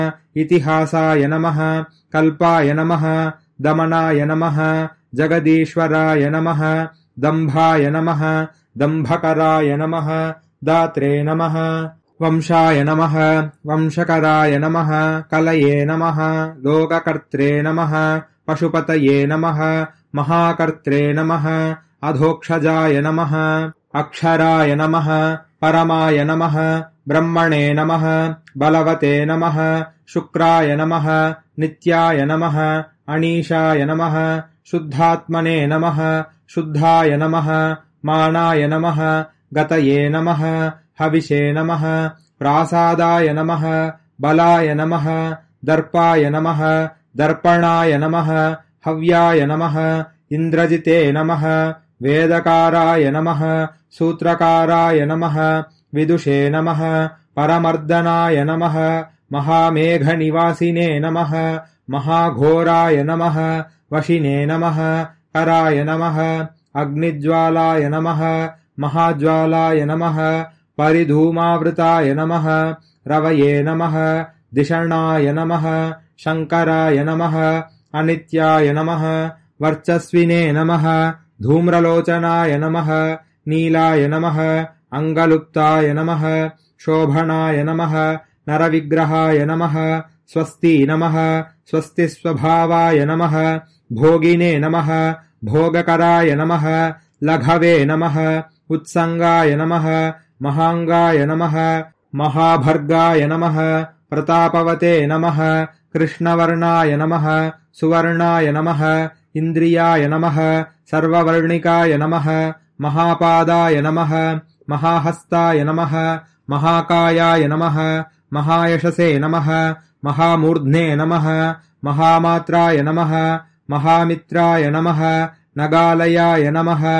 इतिहासाय नमः कल्पाय नमः दमनाय नमः जगदीश्वराय नमः दम्भाय नमः दम्भकराय नमः दात्रे नमः वंशाय नमः वंशकराय नमः कलये नमः लोककर्त्रे नमः पशुपतये नमः महाकर्त्रे नमः अधोक्षजाय नमः अक्षराय नमः परमाय नमः ब्रह्मणे नमः बलवते नमः शुक्राय नमः नित्याय नमः अनीशाय नमः शुद्धात्मने नमः शुद्धाय नमः मानाय नमः गतये नमः हविषे नमः प्रासादाय नमः बलाय नमः दर्पाय नमः दर्पणाय नमः हव्याय नमः इन्द्रजिते नमः वेदकाराय नमः सूत्रकाराय नमः विदुषे नमः परमर्दनाय नमः महामेघनिवासिने नमः महाघोराय नमः वशिने नमः कराय नमः अग्निज्वालाय नमः महाज्वालाय नमः परिधूमावृताय नमः रवये नमः दिषणाय नमः शङ्कराय नमः अनित्याय नमः वर्चस्विने नमः धूम्रलोचनाय नमः नीलाय नमः अङ्गलुप्ताय नमः शोभनाय नमः नरविग्रहाय नमः स्वस्ति नमः स्वस्तिस्वभावाय नमः भोगिने नमः भोगकराय नमः लघवे नमः उत्सङ्गाय नमः महाङ्गाय नमः महाभर्गाय नमः प्रतापवते नमः कृष्णवर्णाय नमः सुवर्णाय नमः इन्द्रियाय नमः सर्ववर्णिकाय नमः महापादाय नमः महाहस्ताय नमः महाकायाय नमः महायशसे नमः महामूर्ध्ने नमः महामात्राय नमः महामित्राय नमः नगालयाय नमः